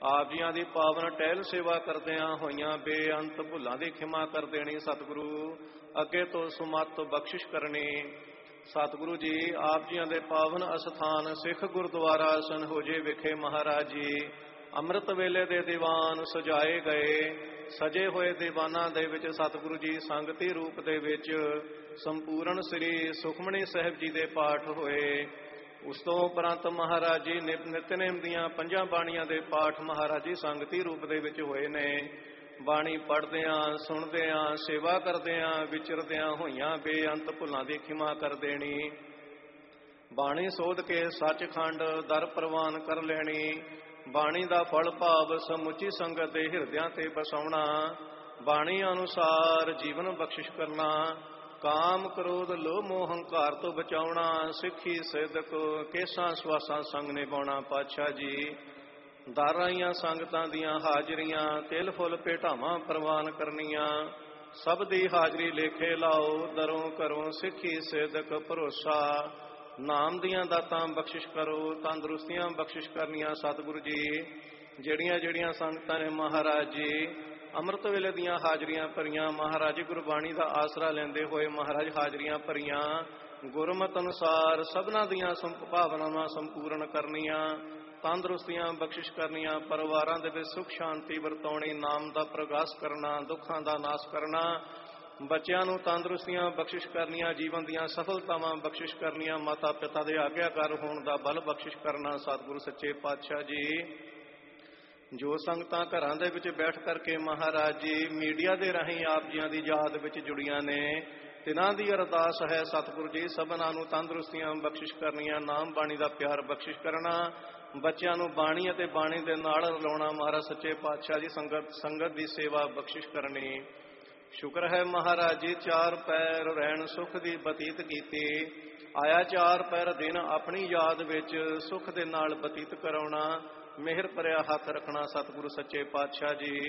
ਆਪ ਜੀਆਂ ਦੀ ਪਾਵਨ ਟਹਿਲ ਸੇਵਾ ਕਰਦਿਆਂ ਹੋਈਆਂ ਬੇਅੰਤ ਭੁੱਲਾਂ ਦੀ ਖਿਮਾ ਕਰ ਦੇਣੀ ਸਤਿਗੁਰੂ। ਅੱਗੇ ਤੋਂ ਸੁਮੱਤ ਬਖਸ਼ਿਸ਼ ਕਰਨੀ। ਸਤਿਗੁਰੂ ਜੀ ਆਪ ਜੀਆਂ ਦੇ ਪਾਵਨ ਅਸਥਾਨ ਸਿੱਖ ਗੁਰਦੁਆਰਾ ਸਨਹੋਜੇ ਵਿਖੇ ਮਹਾਰਾਜ ਜੀ ਅੰਮ੍ਰਿਤ ਵੇਲੇ ਦੇ ਦੀਵਾਨ ਸਜਾਏ ਗਏ। ਸਜੇ ਹੋਏ ਦੀਵਾਨਾਂ ਦੇ ਵਿੱਚ ਸਤਿਗੁਰੂ ਜੀ ਸੰਗਤੀ ਰੂਪ ਦੇ ਵਿੱਚ ਸੰਪੂਰਨ ਸ੍ਰੀ ਸੁਖਮਨੀ ਸਾਹਿਬ ਜੀ ਦੇ ਪਾਠ ਹੋਏ। ਉਸ ਤੋਂ ਉਪਰੰਤ ਮਹਾਰਾਜ ਜੀ ਨਿਤਨੇਮ ਦੀਆਂ 5 ਬਾਣੀਆਂ ਦੇ ਪਾਠ ਮਹਾਰਾਜ ਜੀ ਸੰਗਤੀ ਰੂਪ ਦੇ ਵਿੱਚ ਹੋਏ ਨੇ। ਬਾਣੀ ਪੜ੍ਹਦਿਆਂ ਸੁਣਦਿਆਂ ਸੇਵਾ ਕਰਦਿਆਂ ਵਿਚਰਦਿਆਂ ਹੋਈਆਂ ਬੇਅੰਤ ਭੁੱਲਾਂ ਦੀ ਖਿਮਾ ਕਰ ਦੇਣੀ। ਬਾਣੀ ਸੋਧ ਕੇ ਸੱਚਖੰਡ ਦਰ ਪ੍ਰਵਾਨ ਕਰ ਲੈਣੀ। ਬਾਣੀ ਦਾ ਫਲ ਭਾਵ ਸਮੁੱਚੀ ਸੰਗਤ ਦੇ ਹਿਰਦਿਆਂ ਤੇ ਬਸਾਉਣਾ। ਬਾਣੀ ਅਨੁਸਾਰ ਜੀਵਨ ਬਖਸ਼ਿਸ਼ ਕਰਨਾ। ਕਾਮ ਕ੍ਰੋਧ ਲੋਭ ਮੋਹ ਹੰਕਾਰ ਤੋਂ ਬਚਾਉਣਾ। ਸਿੱਖੀ ਸਿਦਕ ਕੇਸਾਂ ਸਵਾਸਾਂ ਸੰਗ ਨਿਭਾਉਣਾ। ਪਾਤਸ਼ਾਹ ਜੀ ਦਰ ਆਈਆਂ ਸੰਗਤਾਂ ਦੀਆਂ ਹਾਜ਼ਰੀਆਂ ਤਿਲ ਫੁੱਲ ਭੇਟਾਵਾਂ ਪ੍ਰਵਾਨ ਕਰਨੀਆਂ। ਸਭ ਦੀ ਹਾਜ਼ਰੀ ਲੇਖੇ ਲਾਓ ਦਰੋਂ ਘਰੋਂ ਸਿੱਖੀ ਸਿਦਕ ਭਰੋਸਾ। ਨਾਮ ਦੀਆਂ ਦਾਤਾਂ ਬਖਸ਼ਿਸ਼ ਕਰੋ ਤੰਦਰੁਸਤੀਆਂ ਬਖਸ਼ਿਸ਼ ਕਰਨੀਆਂ। ਸਤਿਗੁਰੂ ਜੀ ਜਿਹੜੀਆਂ ਸੰਗਤਾਂ ਨੇ ਮਹਾਰਾਜ ਜੀ ਅੰਮ੍ਰਿਤ ਵੇਲੇ ਦੀਆਂ ਹਾਜ਼ਰੀਆਂ ਭਰੀਆਂ ਮਹਾਰਾਜ ਜੀ ਗੁਰਬਾਣੀ ਦਾ ਆਸਰਾ ਲੈਂਦੇ ਹੋਏ ਮਹਾਰਾਜ ਹਾਜ਼ਰੀਆਂ ਭਰੀਆਂ ਗੁਰਮਤਿ ਅਨੁਸਾਰ ਸਭਨਾਂ ਦੀਆਂ ਭਾਵਨਾਵਾਂ ਸੰਪੂਰਨ ਕਰਨੀਆਂ। ਤੰਦਰੁਸਤੀਆਂ ਬਖਸ਼ਿਸ਼ ਕਰਨੀਆਂ। ਪਰਿਵਾਰਾਂ ਦੇ ਵਿੱਚ ਸੁਖ ਸ਼ਾਂਤੀ ਵਰਤਾਉਣੀ। ਨਾਮ ਦਾ ਪ੍ਰਗਾਸ ਕਰਨਾ। ਦੁੱਖਾਂ ਦਾ ਨਾਸ਼ ਕਰਨਾ। ਬੱਚਿਆਂ ਨੂੰ ਤੰਦਰੁਸਤੀਆਂ ਬਖਸ਼ਿਸ਼ ਕਰਨੀਆਂ। ਜੀਵਨ ਦੀਆਂ ਸਫਲਤਾਵਾਂ ਬਖਸ਼ਿਸ਼ ਕਰਨੀਆਂ। ਮਾਤਾ ਪਿਤਾ ਦੇ ਆਗਿਆਕਾਰ ਹੋਣ ਦਾ ਬਲ ਬਖਸ਼ਿਸ਼ ਕਰਨਾ। ਸਤਿਗੁਰੂ ਸੱਚੇ ਪਾਤਸ਼ਾਹ ਜੀ ਜੋ ਸੰਗਤਾਂ ਘਰਾਂ ਦੇ ਵਿੱਚ ਬੈਠ ਕਰਕੇ ਮਹਾਰਾਜ ਜੀ ਮੀਡੀਆ ਦੇ ਰਾਹੀਂ ਆਪ ਜੀਆਂ ਦੀ ਯਾਦ ਵਿੱਚ ਜੁੜੀਆਂ ਨੇ ਤਿਨਾਂ ਦੀ ਅਰਦਾਸ ਹੈ ਸਤਿਗੁਰੂ ਜੀ ਸਭਨਾਂ ਨੂੰ ਤੰਦਰੁਸਤੀਆਂ ਬਖਸ਼ਿਸ਼ ਕਰਨੀਆਂ। ਨਾਮ ਬਾਣੀ ਦਾ ਪਿਆਰ ਬਖਸ਼ਿਸ਼ ਕਰਨਾ। ਬੱਚਿਆਂ ਨੂੰ ਬਾਣੀ ਅਤੇ ਬਾਣੀ ਦੇ ਨਾਲ ਰਲਾਉਣਾ। ਮਹਾਰਾਜ ਸੱਚੇ ਪਾਤਸ਼ਾਹ ਜੀ ਸੰਗਤ ਦੀ ਸੇਵਾ ਬਖਸ਼ਿਸ਼ ਕਰਨੀ। ਸ਼ੁਕਰ ਹੈ ਮਹਾਰਾਜ ਜੀ 4 ਪੈਰ ਰਹਿਣ ਸੁਖ ਦੀ ਬਤੀਤ ਕੀਤੀ। ਆਇਆ 4 ਪੈਰ ਦਿਨ ਆਪਣੀ ਯਾਦ ਵਿੱਚ ਸੁਖ ਦੇ ਨਾਲ ਬਤੀਤ ਕਰਾਉਣਾ। ਮਿਹਰ ਭਰਿਆ ਹੱਥ ਰੱਖਣਾ। ਸਤਿਗੁਰੂ ਸੱਚੇ ਪਾਤਸ਼ਾਹ ਜੀ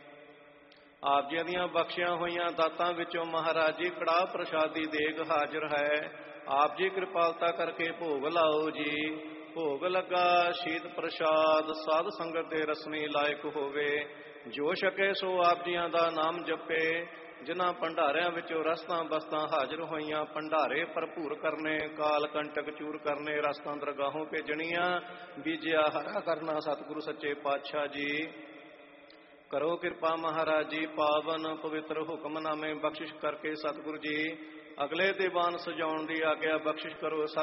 ਆਪ ਜੀ ਦੀਆਂ ਬਖਸ਼ੀਆਂ ਹੋਈਆਂ ਦਾਤਾਂ ਵਿੱਚੋਂ ਮਹਾਰਾਜ ਜੀ ਕੜਾਹ ਪ੍ਰਸ਼ਾਦੀ ਦੇਗ ਹਾਜ਼ਰ ਹੈ। ਆਪ ਜੀ ਕਿਰਪਾਲਤਾ ਕਰਕੇ ਭੋਗ ਲਾਓ ਜੀ। ਭੋਗ ਲੱਗਾ ਸ਼ੀਤ ਪ੍ਰਸ਼ਾਦ ਸਾਧ ਸੰਗਤ ਦੇ ਰਸਨੀ ਲਾਇਕ ਹੋਵੇ। ਜੋ ਛਕੇ ਸੋ ਆਪ ਜੀਆਂ ਦਾ ਨਾਮ ਜਪੇ। ਜਿਨ੍ਹਾਂ ਭੰਡਾਰਿਆਂ ਵਿੱਚੋਂ ਰਸਤਾਂ ਬਸਤਾਂ ਹਾਜ਼ਰ ਹੋਈਆਂ ਭੰਡਾਰੇ ਭਰਪੂਰ ਕਰਨੇ। ਕਾਲ ਕੰਟਕ ਚੂਰ ਕਰਨੇ। ਰਸਤਾਂ ਦਰਗਾਹੋਂ ਭੇਜਣੀਆਂ। ਬੀਜਿਆ ਹਰਾ ਕਰਨਾ। ਸਤਿਗੁਰੂ ਸੱਚੇ ਪਾਤਸ਼ਾਹ ਜੀ ਕਰੋ ਕਿਰਪਾ ਮਹਾਰਾਜ ਜੀ ਪਾਵਨ ਪਵਿੱਤਰ ਹੁਕਮਨਾਮੇ ਬਖਸ਼ਿਸ਼ ਕਰਕੇ ਸਤਿਗੁਰੂ ਜੀ ਅਗਲੇ ਦੀਵਾਨ ਸਜਾਉਣ ਦੀ ਆਗਿਆ ਬਖਸ਼ਿਸ਼ ਕਰੋ।